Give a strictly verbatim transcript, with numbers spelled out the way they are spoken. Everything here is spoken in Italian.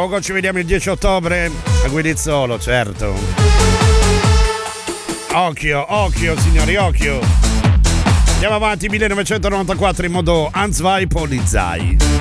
poco, ci vediamo il dieci ottobre a Guidizzolo, certo. Occhio, occhio signori, occhio. Andiamo avanti, millenovecentonovantaquattro in modo Hans Vai Polizei.